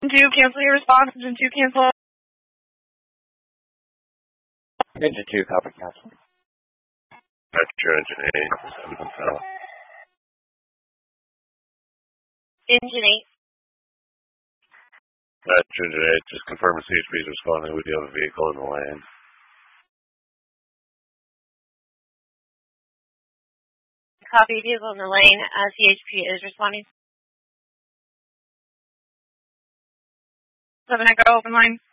2, cancel your response. Engine 2, cancel. Engine 2, copy, cancel. Metro Engine 8, 7 south. Engine 8. Metro Engine 8, just confirm the CHP is responding. We do have a vehicle in the lane. Copy, vehicle in the lane. CHP is responding. 7 Echo, open line.